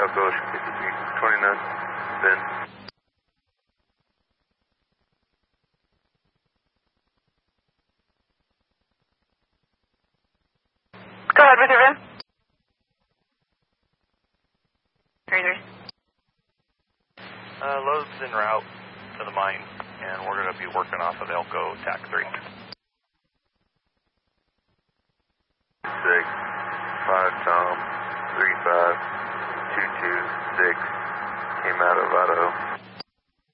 Elko Ocean 5329, Ben. Go ahead with your VIN. 33. Load's en route to the mine, and we're going to be working off of Elko TAC 3. 6, 5 Tom, 35, 226, came out of Idaho.